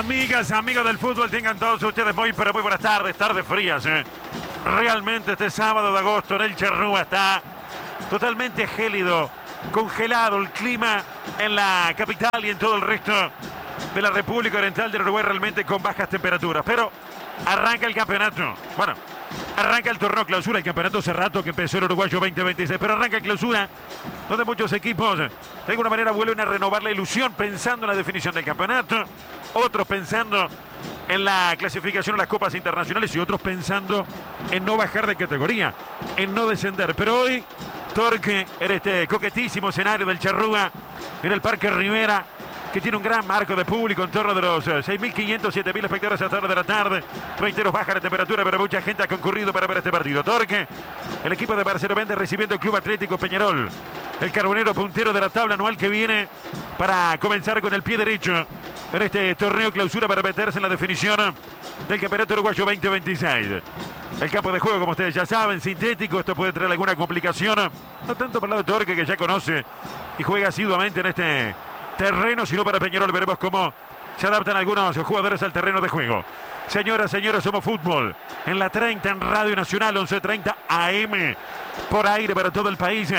Amigas, amigos del fútbol, tengan todos ustedes muy buenas tardes, tardes frías. Realmente este sábado de agosto en el Charrúa está totalmente gélido, congelado el clima en la capital y en todo el resto de la República Oriental del Uruguay, realmente con bajas temperaturas. Pero arranca el campeonato. Bueno, arranca el torneo clausura, el campeonato hace rato que empezó el Uruguayo 2026, pero arranca el clausura, donde muchos equipos de alguna manera vuelven a renovar la ilusión pensando en la definición del campeonato, otros pensando en la clasificación a las copas internacionales y otros pensando en no bajar de categoría, en no descender. Pero hoy, Torque, en este coquetísimo escenario del Charrúa, en el Parque Rivera, que tiene un gran marco de público, en torno de los 6.500, 7.000 espectadores a esta hora de la tarde. Reitero, baja la temperatura, pero mucha gente ha concurrido para ver este partido. Torque, el equipo de Barcelona recibiendo el Club Atlético Peñarol, el carbonero puntero de la tabla anual, que viene para comenzar con el pie derecho en este torneo clausura para meterse en la definición del Campeonato Uruguayo 2026. El campo de juego, como ustedes ya saben, sintético. Esto puede traer alguna complicación, no tanto para el lado de Torque, que ya conoce y juega asiduamente en este terreno, sino para Peñarol. Veremos cómo se adaptan algunos jugadores al terreno de juego. Señoras, señores, somos fútbol en la 30, en Radio Nacional, 11:30 AM, por aire para todo el país.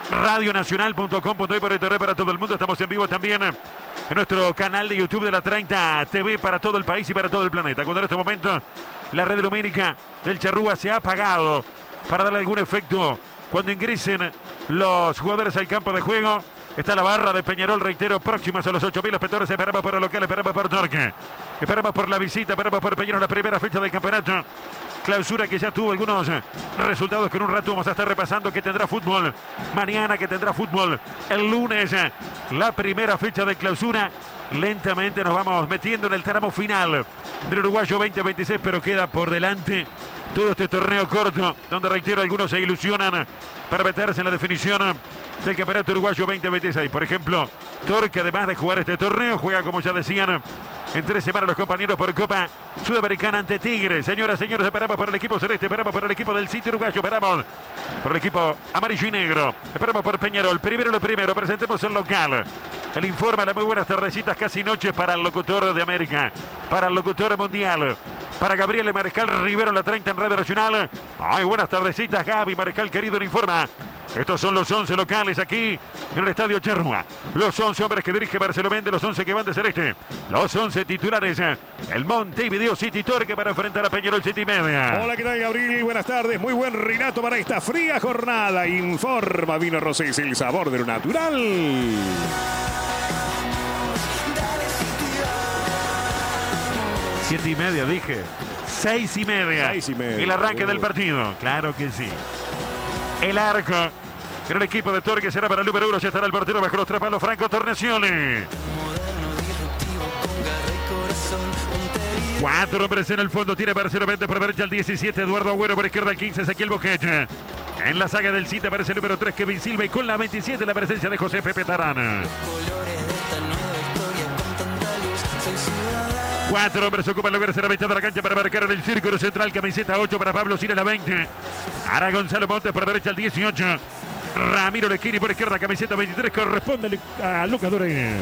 Radionacional.com.uy por internet para todo el mundo. Estamos en vivo también en nuestro canal de YouTube de la 30 TV para todo el país y para todo el planeta. Cuando en este momento la red lumínica del Charrúa se ha apagado para darle algún efecto cuando ingresen los jugadores al campo de juego. Está la barra de Peñarol, reitero, próximas a los 8.000 espectadores. Esperamos por el local, esperamos por Torque, esperamos por la visita, esperamos por Peñarol, la primera fecha del campeonato clausura, que ya tuvo algunos resultados que en un rato vamos a estar repasando, que tendrá fútbol mañana, que tendrá fútbol el lunes. La primera fecha de clausura. Lentamente nos vamos metiendo en el tramo final del Uruguayo 2026, pero queda por delante todo este torneo corto, donde, reitero, algunos se ilusionan para meterse en la definición del Campeonato Uruguayo 2026. Por ejemplo, Torque, además de jugar este torneo, juega, como ya decían, en 3 semanas los compañeros por Copa Sudamericana ante Tigre. Señoras, señores, esperamos por el equipo celeste, esperamos por el equipo del sitio uruguayo, esperamos por el equipo amarillo y negro, esperamos por Peñarol. Primero lo primero, presentemos el local. El informe, las muy buenas tardecitas, casi noches para el locutor de América, para el locutor mundial, para Gabriel Mariscal Rivero, la 30 en Radio Nacional. Ay, buenas tardecitas, Gaby Mariscal, querido, le informa. Estos son los 11 locales aquí en el Estadio Charrúa. Los 11 hombres que dirige Marcelo Méndez, los 11 que van de celeste, los 11 titulares. El Montevideo City Torque para enfrentar a Peñarol 7:30. Hola, ¿qué tal, Gabriel? Buenas tardes. Muy buen Renato para esta fría jornada. Informa Vino Rosés, el sabor de lo natural. 7:30 dije. 6:30. 6:30. El arranque del partido. Claro que sí. El arco en el equipo de Torque será para el número 1. Ya estará el portero bajo los 3 palos, Franco Tornacione. 4 hombres en el fondo. Tiene Marcelo Méndez por derecha el 17. Eduardo Agüero por izquierda el 15. Ezequiel Boquete. En la saga del Cite aparece el número 3, Kevin Silva. Y con la 27 la presencia de José Pepe Tarana. 4 hombres ocupan lugares en la mitad de la cancha para marcar en el círculo central. Camiseta 8 para Pablo Cine, la 20. Ara Gonzalo Montes por derecha el 18. Ramiro Lequini por izquierda, camiseta 23. Corresponde a Lucas Dure.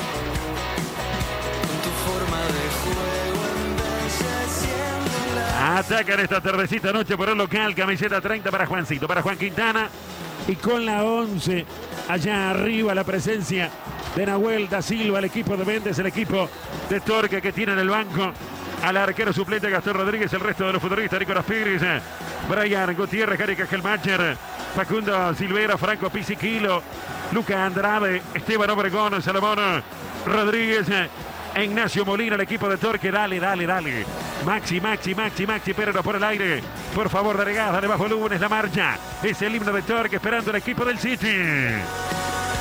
Atacan esta tardecita noche por el local. Camiseta 30 para Juancito, para Juan Quintana. Y con la 11 allá arriba la presencia de Nahuel da Silva, el equipo de Méndez, el equipo de Torque, que tiene en el banco al arquero suplente Gastón Rodríguez, el resto de los futbolistas: Nicolás Pires, Brian Gutiérrez, Gary Cajelmacher, Facundo Silvera, Franco Pisiquilo, Luca Andrade, Esteban Obregón, Salomón Rodríguez, Ignacio Molina, el equipo de Torque. Dale. Maxi, pero por el aire. Por favor, dale gas, dale más volumen, es la marcha. Es el himno de Torque esperando el equipo del City.